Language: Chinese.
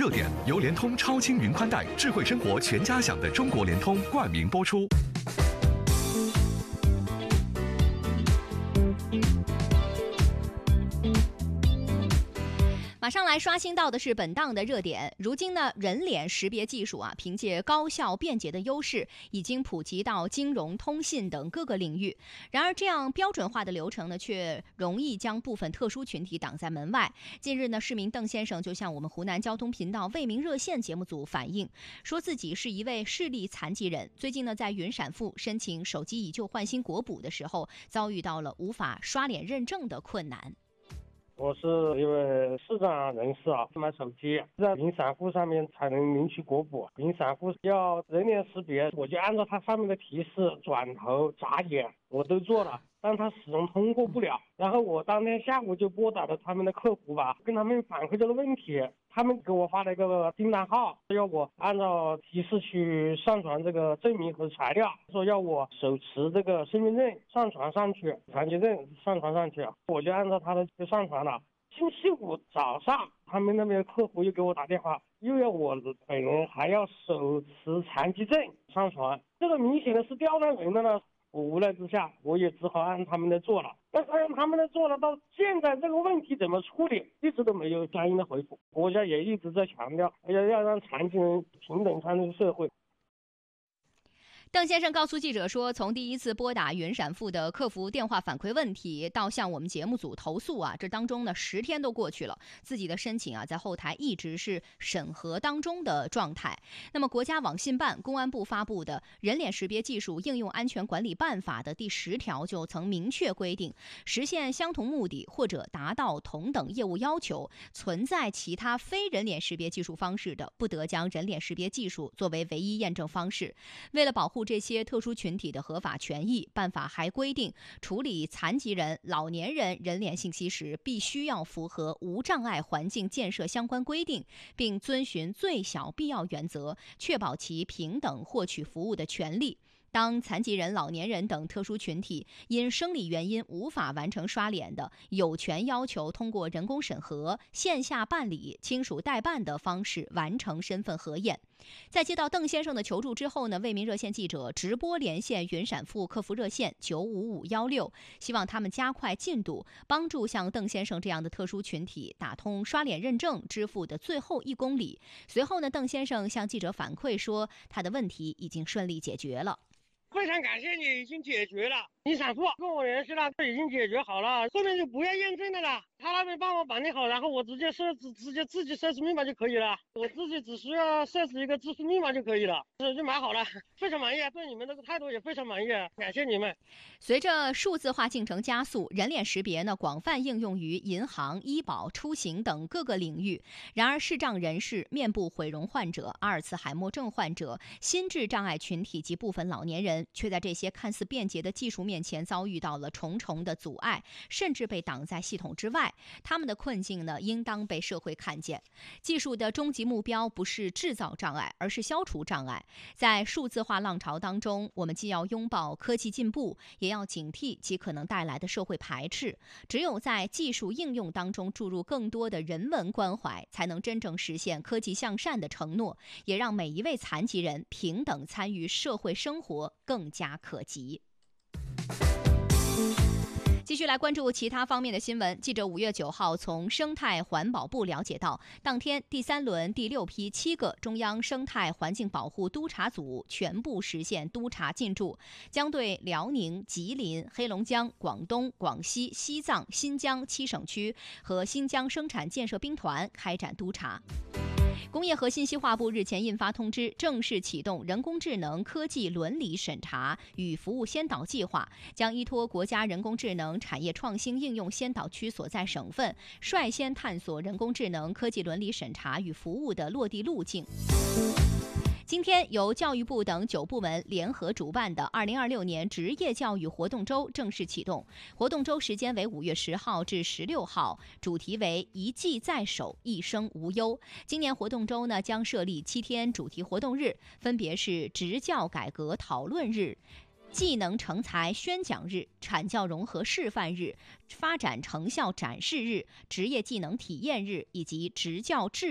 热点由联通超轻云宽带智慧生活全家享的中国联通冠名播出。 马上来刷新到的是本档的热点。如今呢，人脸识别技术凭借高效便捷的优势，已经普及到金融、通信等各个领域。然而，这样标准化的流程呢，却容易将部分特殊群体挡在门外。近日呢，市民邓先生就向我们湖南交通频道为民热线节目组反映，说自己是一位视力残疾人。最近呢，在云闪付申请手机以旧换新国补的时候，遭遇到了无法刷脸认证的困难。 我是一位视障人士买手机在云闪付上面才能领取国补。云闪付要人脸识别，我就按照它上面的提示转头眨眼我都做了，但它始终通过不了。然后我当天下午就拨打了他们的客服跟他们反馈这个问题。他们给我发了一个订单号，要我按照提示去上传这个证明和材料，说要我手持这个身份证上传上去，残疾证上传上去，我就按照他的就上传了。星期五早上，他们那边客服又给我打电话，又要我本人还要手持残疾证上传，这个明显的是刁难人的呢。我无奈之下，我也只好按他们的做了。但是按他们的做了，到现在这个问题怎么处理，一直都没有相应的回复。国家也一直在强调，要让残疾人平等参与社会。 邓先生告诉记者说，从第一次拨打云闪付的客服电话反馈问题到向我们节目组投诉这当中呢10天都过去了，自己的申请在后台一直是审核当中的状态。那么国家网信办、公安部发布的《人脸识别技术应用安全管理办法》的第10条就曾明确规定，实现相同目的或者达到同等业务要求，存在其他非人脸识别技术方式的，不得将人脸识别技术作为唯一验证方式。为了保护这些特殊群体的合法权益，办法还规定，处理残疾人、老年人人脸信息时，必须要符合无障碍环境建设相关规定，并遵循最小必要原则，确保其平等获取服务的权利。当残疾人、老年人等特殊群体因生理原因无法完成刷脸的，有权要求通过人工审核、线下办理、亲属代办的方式完成身份核验。在接到邓先生的求助之后呢，为民热线记者直播连线云闪付客服热线95516，希望他们加快进度，帮助像邓先生这样的特殊群体打通刷脸认证支付的最后1公里。随后呢，邓先生向记者反馈说，他的问题已经顺利解决了。 非常感谢你，已经解决了。云闪付跟我联系了，已经解决好了，后面就不要验证的了。他那边帮我办理好，然后我直接自己设置密码就可以了。我自己只需要设置一个支付密码就可以了，就买好了，非常满意，对你们这个态度也非常满意，感谢你们。 随着数字化进程加速，人脸识别呢广泛应用于银行、医保、出行等各个领域。然而，视障人士、面部毁容患者、阿尔茨海默症患者、心智障碍群体及部分老年人，却在这些看似便捷的技术面前遭遇到了重重的阻碍，甚至被挡在系统之外。他们的困境呢，应当被社会看见。技术的终极目标不是制造障碍，而是消除障碍。在数字化浪潮当中，我们既要拥抱科技进步，也要警惕其可能带来的社会排斥。只有在技术应用当中注入更多的人文关怀，才能真正实现科技向善的承诺，也让每一位残疾人平等参与社会生活更加可及。继续来关注其他方面的新闻。记者5月9号从生态环保部了解到，当天第3轮第6批7个中央生态环境保护督察组全部实现督察进驻，将对辽宁、吉林、黑龙江、广东、广西、西藏、新疆7省区和新疆生产建设兵团开展督察。工业和信息化部日前印发通知，正式启动人工智能科技伦理审查与服务先导计划，将依托国家人工智能产业创新应用先导区所在省份，率先探索人工智能科技伦理审查与服务的落地路径。今天，由教育部等9部门联合主办的2026年职业教育活动周正式启动。活动周时间为5月10号至16号，主题为一技在手，一生无忧。今年活动周呢，将设立7天主题活动日，分别是职教改革讨论日、技能成才宣讲日、产教融合示范日、发展成效展示日、职业技能体验日以及职教治